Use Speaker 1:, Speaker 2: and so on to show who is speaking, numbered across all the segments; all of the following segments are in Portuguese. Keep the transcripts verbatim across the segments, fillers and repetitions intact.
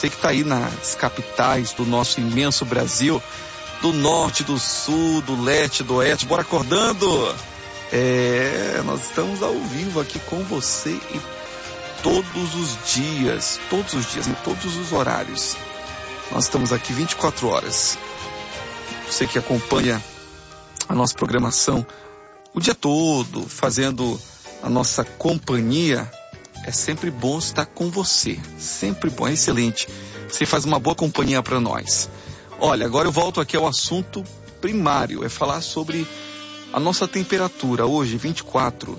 Speaker 1: você que está aí nas capitais do nosso imenso Brasil, do norte, do sul, do leste, do oeste, bora acordando! É, nós estamos ao vivo aqui com você e todos os dias, todos os dias, em todos os horários. Nós estamos aqui vinte e quatro horas. Você que acompanha a nossa programação o dia todo, fazendo a nossa companhia, é sempre bom estar com você. Sempre bom, é excelente. Você faz uma boa companhia para nós. Olha, agora eu volto aqui ao assunto primário, é falar sobre a nossa temperatura. Hoje, vinte e quatro.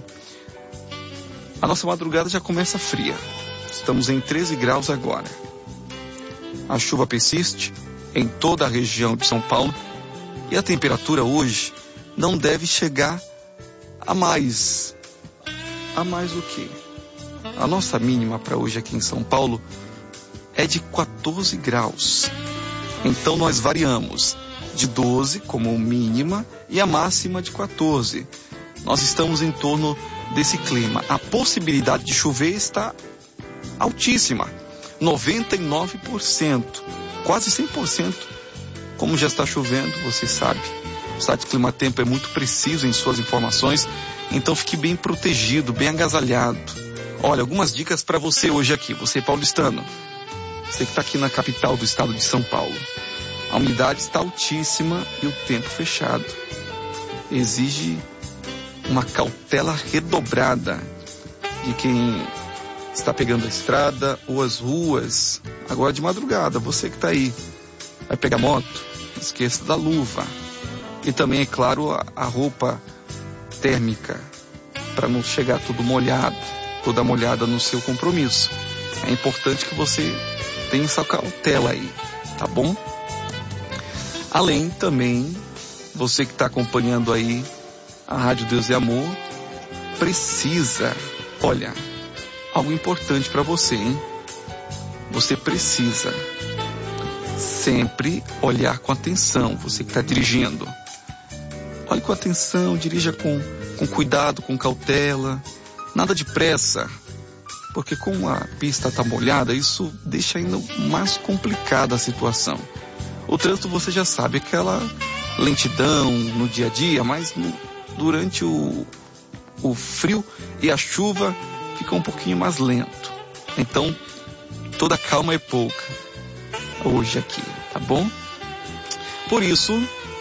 Speaker 1: A nossa madrugada já começa fria. Estamos em treze graus agora. A chuva persiste em toda a região de São Paulo e a temperatura hoje não deve chegar a mais. A mais o quê? A nossa mínima para hoje aqui em São Paulo é de quatorze graus. Então nós variamos de doze como mínima e a máxima de quatorze. Nós estamos em torno desse clima. A possibilidade de chover está altíssima, noventa e nove por cento, quase cem por cento. Como já está chovendo, você sabe, o site Climatempo é muito preciso em suas informações, então fique bem protegido, bem agasalhado. Olha, algumas dicas para você hoje aqui, você paulistano, você que está aqui na capital do estado de São Paulo. A umidade está altíssima e o tempo fechado. Exige uma cautela redobrada de quem está pegando a estrada ou as ruas. Agora de madrugada, você que está aí, vai pegar moto, não esqueça da luva. E também, é claro, a, a roupa térmica, para não chegar tudo molhado, toda molhada no seu compromisso. É importante que você tenha essa cautela aí, tá bom? Além também, você que está acompanhando aí a Rádio Deus e Amor, precisa, olha, algo importante para você, hein? Você precisa sempre olhar com atenção, você que está dirigindo. Olhe com atenção, dirija com, com cuidado, com cautela, nada de pressa, porque como a pista está molhada, isso deixa ainda mais complicada a situação. O trânsito você já sabe, aquela lentidão no dia a dia, mas no, durante o, o frio e a chuva fica um pouquinho mais lento. Então, toda calma é pouca hoje aqui, tá bom? Por isso,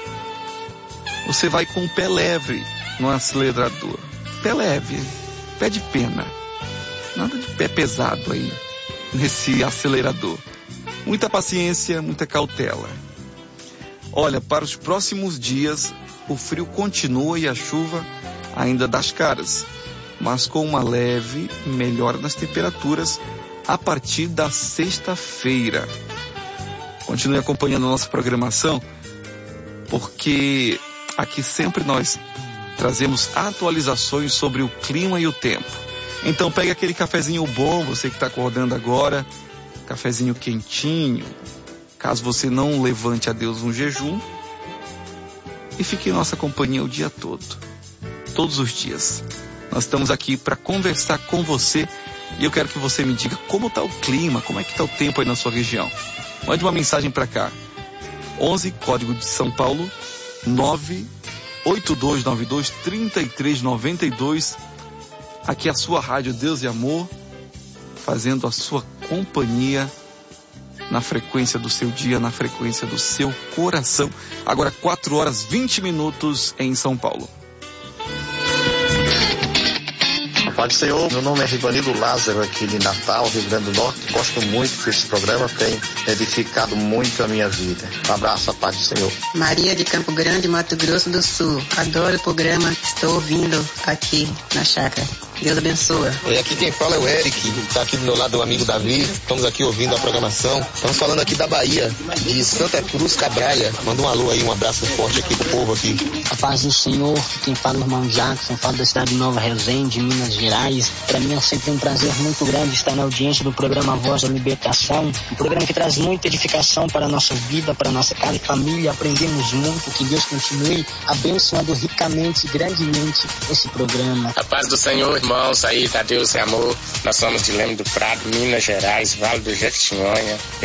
Speaker 1: você vai com o pé leve no acelerador. Pé leve, pé de pena. Nada de pé pesado aí nesse acelerador. Muita paciência, muita cautela. Olha, para os próximos dias, o frio continua e a chuva ainda dá as caras, mas com uma leve melhora nas temperaturas a partir da sexta-feira. Continue acompanhando a nossa programação, porque aqui sempre nós trazemos atualizações sobre o clima e o tempo. Então pegue aquele cafezinho bom, você que está acordando agora, cafezinho quentinho, caso você não levante a Deus um jejum, e fique em nossa companhia o dia todo, todos os dias. Nós estamos aqui para conversar com você e eu quero que você me diga como está o clima, como é que está o tempo aí na sua região. Mande uma mensagem para cá, onze, código de São Paulo, nove oito dois nove dois, três três nove dois. Aqui é a sua Rádio Deus e Amor, fazendo a sua companhia na frequência do seu dia, na frequência do seu coração. Agora quatro horas e vinte minutos em São Paulo.
Speaker 2: Pai do Senhor, meu nome é Rivanildo Lázaro, aqui de Natal, Rio Grande do Norte. Gosto muito desse programa, tem edificado muito a minha vida. Um abraço, a paz do Senhor.
Speaker 3: Maria de Campo Grande, Mato Grosso do Sul. Adoro o programa, estou ouvindo aqui na chácara. Deus abençoa.
Speaker 4: E aqui quem fala é o Eric, está aqui do meu lado o amigo Davi. Estamos aqui ouvindo a programação. Estamos falando aqui da Bahia, de Santa Cruz Cabralha. Manda um alô aí, um abraço forte aqui pro povo aqui.
Speaker 5: A paz do Senhor, quem fala é o irmão Jackson, fala da cidade de Nova Resende, Minas Gerais. Para mim é sempre um prazer muito grande estar na audiência do programa Voz da Libertação, um programa que traz muita edificação para a nossa vida, para a nossa casa e família. Aprendemos muito, que Deus continue abençoando ricamente, grandemente esse programa.
Speaker 6: A paz do Senhor, irmãos, aí tá Deus e Amor. Nós somos de Leme do Prado, Minas Gerais, Vale do Jequitinhonha.